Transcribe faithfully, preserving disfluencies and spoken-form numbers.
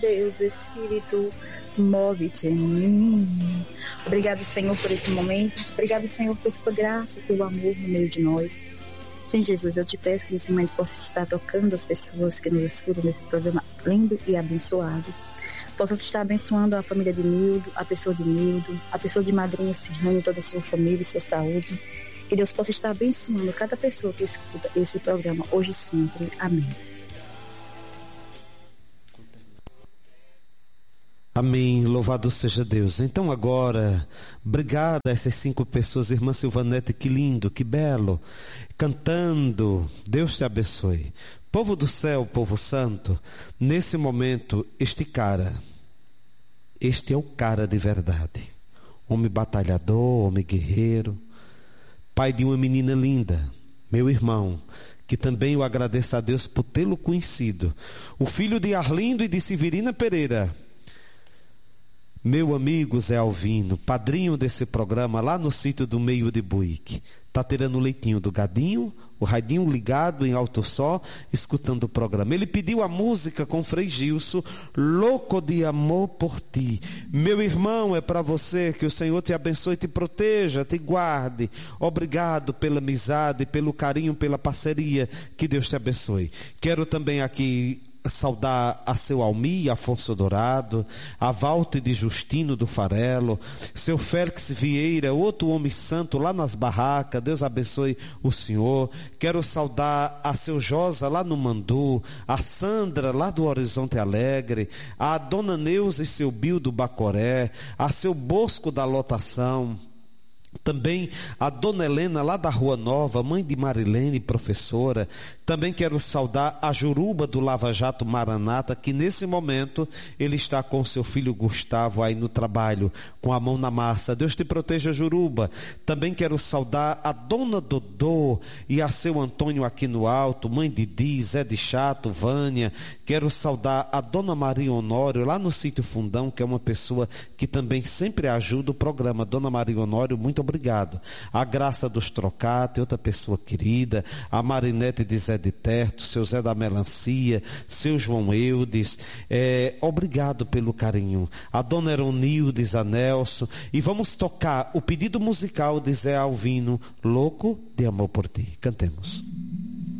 Deus, Espírito, move-te em mim. Obrigado, Senhor, por esse momento. Obrigado, Senhor, por tua graça, pelo amor no meio de nós. Sim, Jesus, eu te peço que nesse momento possa estar tocando as pessoas que nos escutam nesse programa lindo e abençoado. Possa estar abençoando a família de Nildo, a pessoa de Nildo, a pessoa de Madrinha Serrano, toda a sua família e sua saúde. Que Deus possa estar abençoando cada pessoa que escuta esse programa hoje e sempre. Amém. Amém, louvado seja Deus. Então agora, obrigado a essas cinco pessoas, irmã Silvanete, que lindo, que belo, cantando, Deus te abençoe. Povo do céu, povo santo, nesse momento, este cara, este é o cara de verdade, homem batalhador, homem guerreiro, pai de uma menina linda, meu irmão, que também eu agradeço a Deus por tê-lo conhecido, o filho de Arlindo e de Severina Pereira, meu amigo Zé Alvino, padrinho desse programa lá no sítio do Meio de Buíque. Tá tirando o leitinho do gadinho, o radinho ligado em alto sol, escutando o programa. Ele pediu a música com Frei Gilson, Louco de Amor por Ti. Meu irmão, é para você, que o Senhor te abençoe, te proteja, te guarde. Obrigado pela amizade, pelo carinho, pela parceria. Que Deus te abençoe. Quero também aqui saudar a seu Almi, Afonso Dourado, a Valte de Justino do Farelo, seu Félix Vieira, outro homem santo lá nas barracas, Deus abençoe o senhor. Quero saudar a seu Josa lá no Mandu, a Sandra lá do Horizonte Alegre, a dona Neuza e seu Bio do Bacoré, a seu Bosco da Lotação, também a dona Helena lá da Rua Nova, mãe de Marilene, professora. Também quero saudar a Juruba do Lava Jato Maranata, que nesse momento ele está com seu filho Gustavo aí no trabalho, com a mão na massa. Deus te proteja, Juruba. Também quero saudar a dona Dodô e a seu Antônio aqui no alto, mãe de Di, Zé de Chato, Vânia. Quero saudar a dona Maria Honório lá no Sítio Fundão, que é uma pessoa que também sempre ajuda o programa. Dona Maria Honório, muito obrigado. A Graça dos Trocate, outra pessoa querida, a Marinete de Zé de Terto, seu Zé da Melancia, seu João Eudes, é, obrigado pelo carinho. A dona Eronildes, a Nelson, e vamos tocar o pedido musical de Zé Alvino, Louco de Amor por Ti. Cantemos.